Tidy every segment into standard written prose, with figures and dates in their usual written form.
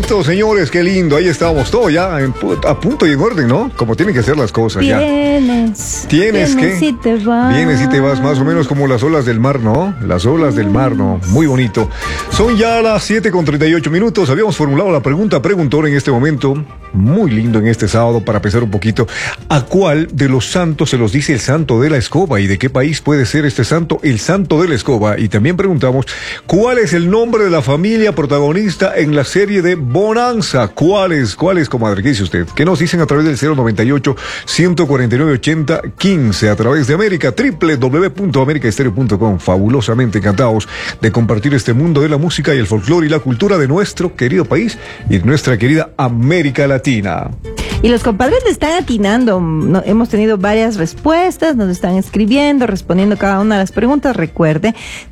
Listo, señores, qué lindo. Ahí estamos, todo ya a punto y en orden, ¿no? Como tienen que ser las cosas ya. ¿Tienes que? Si te vas. Vienes y te vas, más o menos como las olas del mar, ¿no? Las olas del mar, ¿no? Muy bonito. Son ya las 7:38. Habíamos formulado la preguntón en este momento. Muy lindo en este sábado para pensar un poquito. ¿A cuál de los santos se los dice el santo de la escoba? ¿Y de qué país puede ser este santo, el santo de la escoba? Y también preguntamos, ¿cuál es el nombre de la familia protagonista en la serie de Bonanza? ¿Cuál es, comadre? ¿Qué dice usted? ¿Qué nos dicen a través del 098-149-80-15? A través de América, www.americaestereo.com. Fabulosamente encantados de compartir este mundo de la música y el folclore y la cultura de nuestro querido país y de nuestra querida América Latina. Y los compadres le están atinando. Hemos tenido varias respuestas, nos están escribiendo, respondiendo cada una de las preguntas. Recuerde,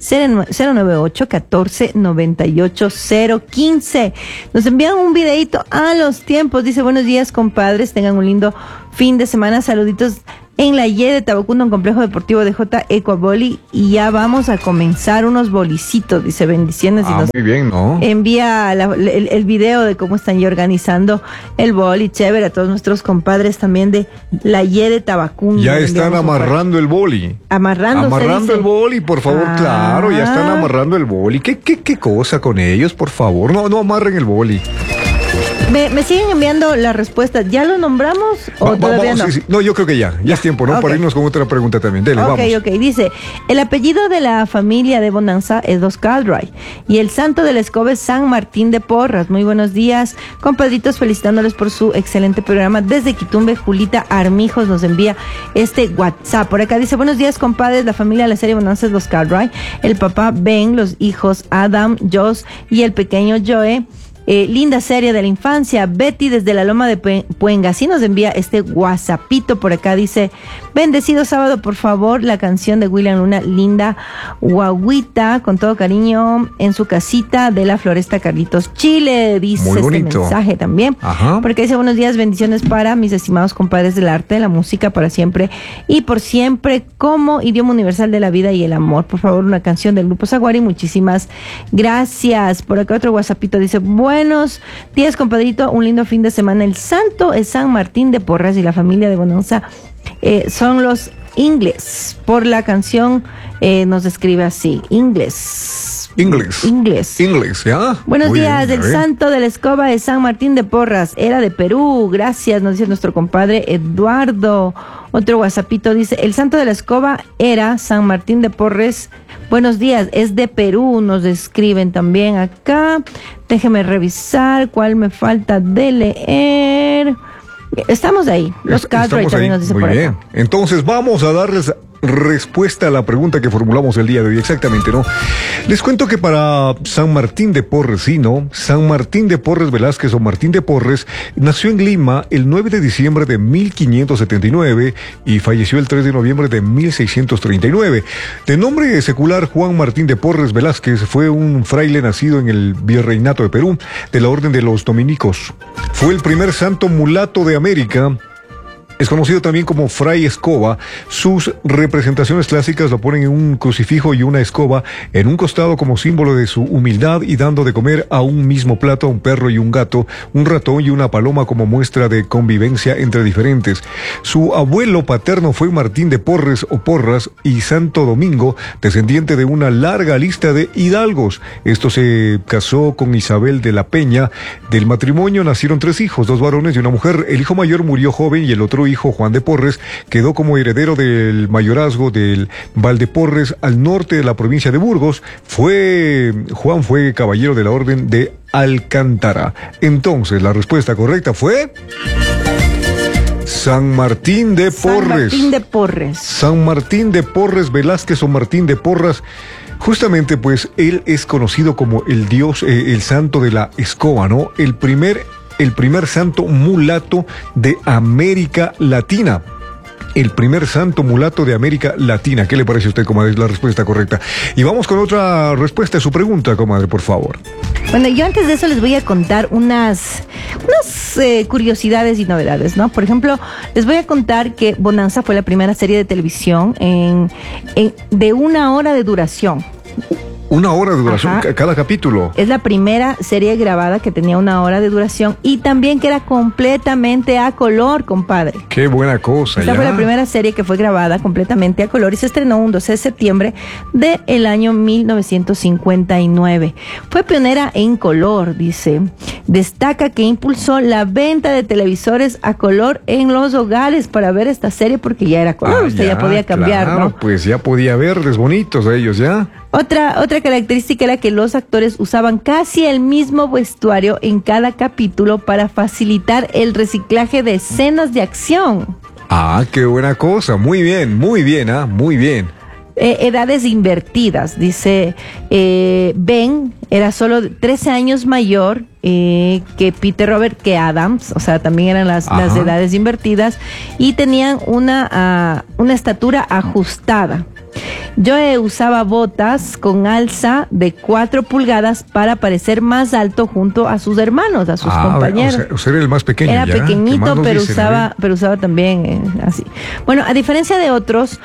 098-1498-015. Nos envían un videito a los tiempos. Dice, buenos días, compadres, tengan un lindo fin de semana. Saluditos en la Y de Tabacundo, un complejo deportivo de J Ecuaboli, y ya vamos a comenzar unos bolicitos, dice, bendiciones. Y nos muy bien, ¿no? Envía el video de cómo están ya organizando el boli, chévere, a todos nuestros compadres también de la Y de Tabacundo. Ya están amarrando el boli. Amarrando el boli, por favor, claro, ya están amarrando el boli. ¿Qué cosa con ellos, por favor? No amarren el boli. Me siguen enviando las respuestas. ¿Ya lo nombramos o todavía no? Sí. No, yo creo que ya es tiempo, ¿no? Okay. Para irnos con otra pregunta también. Dele, vamos. Ok. Dice, el apellido de la familia de Bonanza es Dos Caldray y el santo de la escoba es San Martín de Porras. Muy buenos días, compadritos, felicitándoles por su excelente programa. Desde Quitumbe, Julita Armijos nos envía este WhatsApp. Por acá dice, buenos días, compadres, la familia de la serie Bonanza es Dos Caldray, el papá Ben, los hijos Adam, Joss y el pequeño Joe. Linda serie de la infancia. Betty desde la Loma de Puenga, sí nos envía este WhatsAppito. Por acá dice, bendecido sábado, por favor, la canción de William Luna, Linda Guaguita, con todo cariño en su casita de la Floresta Carlitos, Chile, dice. Muy bonito este mensaje también. Ajá. Porque dice, buenos días, bendiciones para mis estimados compadres del arte, de la música, para siempre y por siempre, como idioma universal de la vida y el amor. Por favor, una canción del grupo Zaguari. Muchísimas gracias. Por acá otro WhatsAppito dice, buenos días, compadrito, un lindo fin de semana. El santo es San Martín de Porras y la familia de Bonanza son los Ingles. Por la canción nos escribe así, Ingles, ¿ya? Buenos días, el santo de la escoba es San Martín de Porras, era de Perú, gracias, nos dice nuestro compadre Eduardo. Otro WhatsAppito dice, el santo de la escoba era San Martín de Porres. Buenos días, es de Perú, nos escriben también acá. Déjeme revisar cuál me falta de leer. Estamos ahí, los Caldray también nos dice por acá. Muy bien, entonces vamos a darles respuesta a la pregunta que formulamos el día de hoy, exactamente, ¿no? Les cuento que para San Martín de Porres, sí, ¿no? San Martín de Porres Velázquez o Martín de Porres nació en Lima el 9 de diciembre de 1579 y falleció el 3 de noviembre de 1639. De nombre secular Juan Martín de Porres Velázquez, fue un fraile nacido en el Virreinato de Perú, de la Orden de los Dominicos. Fue el primer santo mulato de América. Es conocido también como Fray Escoba. Sus representaciones clásicas lo ponen en un crucifijo y una escoba en un costado como símbolo de su humildad y dando de comer a un mismo plato a un perro y un gato, un ratón y una paloma como muestra de convivencia entre diferentes. Su abuelo paterno fue Martín de Porres o Porras y Santo Domingo, descendiente de una larga lista de hidalgos. Esto se casó con Isabel de la Peña. Del matrimonio nacieron 3 hijos, 2 varones y una mujer. El hijo mayor murió joven y el otro hijo, Juan de Porres, quedó como heredero del mayorazgo del Valdeporres al norte de la provincia de Burgos. Juan fue caballero de la Orden de Alcántara. Entonces, la respuesta correcta fue San Martín de Porres. San Martín de Porres Velázquez o Martín de Porras. Justamente, pues, él es conocido como el dios, el santo de la escoba, ¿no? El primer santo mulato de América Latina. El primer santo mulato de América Latina. ¿Qué le parece a usted, comadre? Es la respuesta correcta. Y vamos con otra respuesta a su pregunta, comadre, por favor. Bueno, yo antes de eso les voy a contar unas curiosidades y novedades, ¿no? Por ejemplo, les voy a contar que Bonanza fue la primera serie de televisión de 1 hora de duración. 1 hora de duración Ajá. cada capítulo. Es la primera serie grabada que tenía 1 hora de duración y también que era completamente a color, compadre. Qué buena cosa. Esta ya. fue la primera serie que fue grabada completamente a color y se estrenó un 12 de septiembre del año 1959. Fue pionera en color, dice. Destaca que impulsó la venta de televisores a color en los hogares para ver esta serie porque ya era color, usted ya podía cambiar, claro, ¿no? pues ya podía verles bonitos a ellos, ¿ya? Otra característica era que los actores usaban casi el mismo vestuario en cada capítulo para facilitar el reciclaje de escenas de acción. Ah, qué buena cosa. Muy bien, muy bien. Edades invertidas, dice Ben era solo 13 años mayor que Peter Robert, que Adams, o sea, también eran las edades invertidas y tenían una estatura ajustada. Joe usaba botas con alza de 4 pulgadas para parecer más alto junto a sus hermanos, a sus compañeros. O sea, era el más pequeño. Era ya, pequeñito, pero usaba también así. Bueno, a diferencia de otros,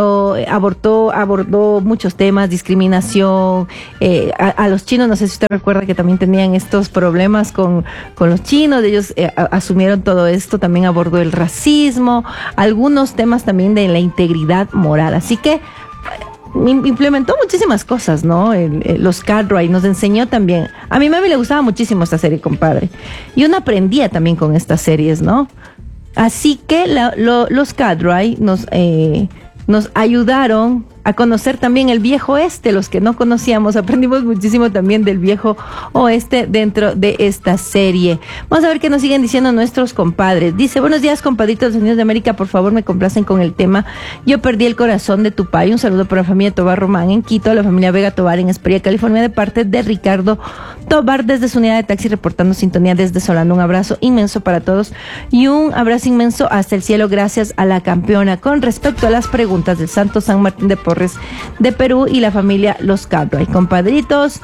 abordó muchos temas, discriminación. A los chinos, no sé si usted recuerda que también tenían estos problemas con los chinos. Ellos asumieron todo esto, también abordó el racismo, algunos temas también de la integridad moral. Así que implementó muchísimas cosas, ¿no? Los Cartwright nos enseñó también. A mi mami le gustaba muchísimo esta serie, compadre. Y uno aprendía también con estas series, ¿no? Así que los Cartwright nos ayudaron a conocer también el viejo oeste. Los que no conocíamos, aprendimos muchísimo también del viejo oeste dentro de esta serie. Vamos a ver qué nos siguen diciendo nuestros compadres. Dice: buenos días, compadritos de los Unidos de América, por favor me complacen con el tema Yo perdí el corazón de Tupay. Un saludo para la familia Tobar Román en Quito, a la familia Vega Tobar en Esperia, California, de parte de Ricardo Tobar desde su unidad de taxi, reportando sintonía desde Solano. Un abrazo inmenso para todos y un abrazo inmenso hasta el cielo, gracias a la campeona. Con respecto a las preguntas del Santo San Martín de Porres de Perú y la familia Los Cartwright, compadritos,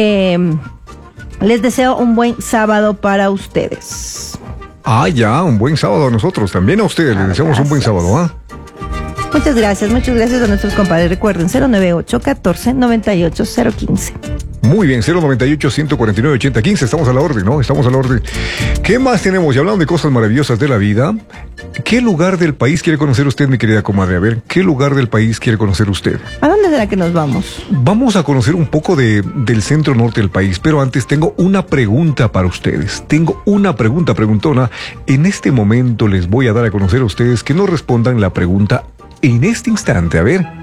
les deseo un buen sábado para ustedes. Ya, un buen sábado a nosotros, también a ustedes les deseamos un buen sábado, ¿ah? Muchas gracias a nuestros compadres. Recuerden, 098-14-98-015. Muy bien, 098-149-8015, estamos a la orden, ¿no? Estamos a la orden. ¿Qué más tenemos? Y hablando de cosas maravillosas de la vida, ¿qué lugar del país quiere conocer usted, mi querida comadre? A ver, ¿qué lugar del país quiere conocer usted? ¿A dónde será que nos vamos? Vamos a conocer un poco del centro norte del país, pero antes tengo una pregunta para ustedes. Tengo una pregunta, preguntona. En este momento les voy a dar a conocer a ustedes que nos respondan la pregunta en este instante. A ver.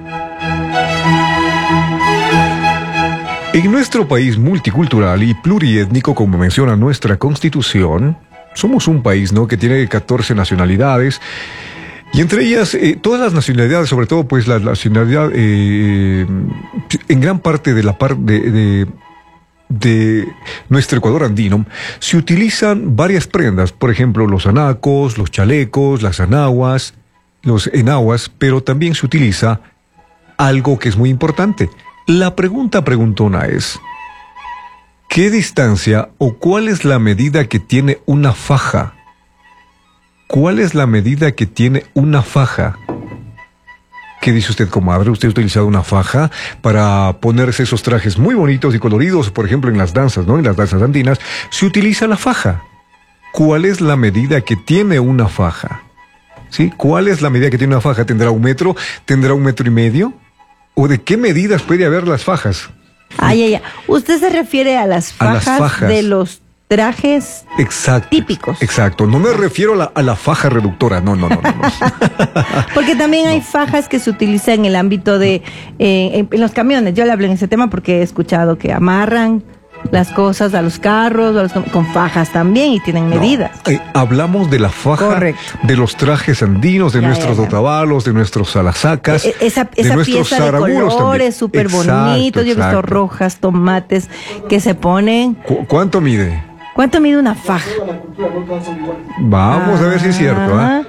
En nuestro país multicultural y pluriétnico, como menciona nuestra Constitución, somos un país, ¿no?, que tiene 14 nacionalidades, y entre ellas, todas las nacionalidades, sobre todo, pues la nacionalidad, en gran parte de nuestro Ecuador andino, se utilizan varias prendas, por ejemplo, los anacos, los chalecos, las anaguas, los enaguas, pero también se utiliza algo que es muy importante. La preguntona es: ¿qué distancia o cuál es la medida que tiene una faja? ¿Cuál es la medida que tiene una faja? ¿Qué dice usted, comadre? ¿Usted ha utilizado una faja para ponerse esos trajes muy bonitos y coloridos? Por ejemplo, en las danzas, ¿no? En las danzas andinas se utiliza la faja. ¿Cuál es la medida que tiene una faja? ¿Sí? ¿Cuál es la medida que tiene una faja? ¿Tendrá 1 metro? ¿Tendrá 1,5 metros? ¿O de qué medidas puede haber las fajas? Usted se refiere a las fajas de los trajes típicos. Exacto. No me refiero a la faja reductora. No. Porque también hay fajas que se utilizan en el ámbito de en los camiones. Yo le hablé en ese tema porque he escuchado que amarran las cosas a los carros, con fajas también, y tienen medidas. Hablamos de la faja. Correcto. De los trajes andinos, de nuestros otavalos, de nuestros salasacas, esa de nuestros pieza de colores súper bonitos. Yo he visto rojas, tomates que se ponen. ¿Cuánto mide? ¿Cuánto mide una faja? Vamos a ver si es cierto, ¿eh?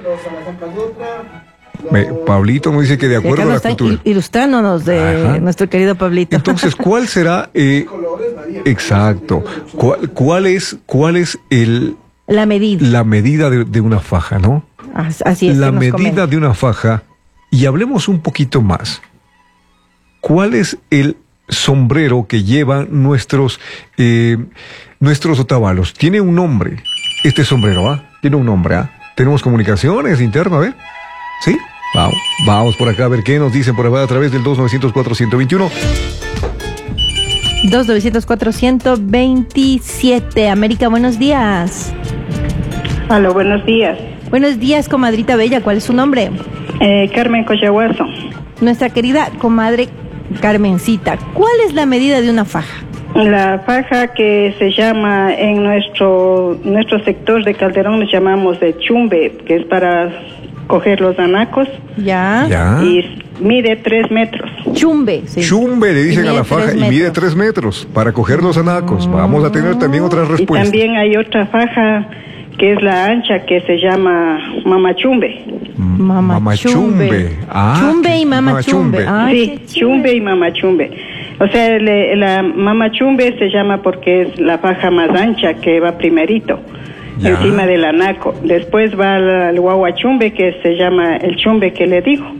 Pablito nos dice que de acuerdo a la cultura. Ilustrándonos de nuestro querido Pablito. Entonces, ¿cuál será? Exacto. ¿Cuál es la medida? La medida de una faja, ¿no? Así es. La medida de una faja. Y hablemos un poquito más. ¿Cuál es sombrero que llevan nuestros otavalos? Tiene un nombre, este sombrero, ¿ah? Tiene un nombre, ¿ah? Tenemos comunicaciones internas, a ver. ¿Sí? Vamos por acá a ver qué nos dicen por acá a través del 2900-421. 2900-427. América, buenos días. Aló, buenos días. Buenos días, comadrita bella. ¿Cuál es su nombre? Carmen Coyahuaso. Nuestra querida comadre Carmencita, ¿cuál es la medida de una faja? La faja que se llama en nuestro sector de Calderón, nos llamamos de chumbe, que es para coger los anacos. Ya. Y mide 3 metros. Chumbe. Sí. Chumbe, le dicen a la faja, y mide 3 metros para coger los anacos. Vamos a tener también otras respuestas. Y también hay otra faja que es la ancha, que se llama mamachumbe. Mamachumbe. Chumbe y mamachumbe. Sí, chumbe y mamachumbe. O sea, la mamachumbe se llama porque es la faja más ancha que va primerito, encima del anaco. Después va el guaguachumbe, que se llama el chumbe que le digo.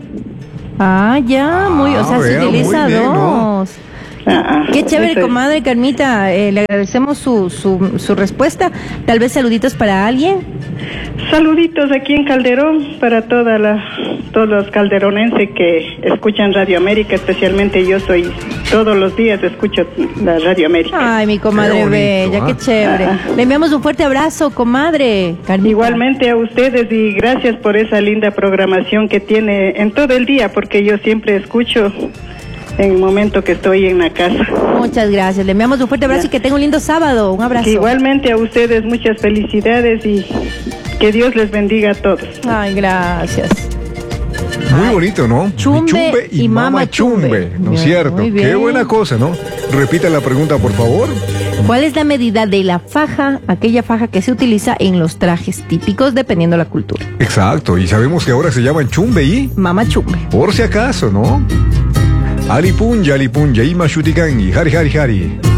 O sea, se utiliza bien, dos. ¿no? Qué chévere, comadre Carmita. Le agradecemos su respuesta. Tal vez saluditos para alguien. Saluditos aquí en Calderón para todos los calderonenses que escuchan Radio América, especialmente yo todos los días escucho la Radio América. Ay, mi comadre Qué bonito, bella, qué chévere. Le enviamos un fuerte abrazo, comadre Carmita. Igualmente a ustedes, y gracias por esa linda programación que tiene en todo el día, porque yo siempre escucho en el momento que estoy en la casa. Muchas gracias, le enviamos un fuerte abrazo y que tenga un lindo sábado. Un abrazo. Igualmente a ustedes, muchas felicidades y que Dios les bendiga a todos. Ay, gracias. Muy bonito, ¿no? Chumbe y mamachumbe, ¿no es cierto? Muy bien. Qué buena cosa, ¿no? Repita la pregunta, por favor. ¿Cuál es la medida de la faja, aquella faja que se utiliza en los trajes típicos dependiendo de la cultura? Exacto, y sabemos que ahora se llaman chumbe y... Mamachumbe. Por si acaso, ¿no? Alipunja, y mashutikangi, hari.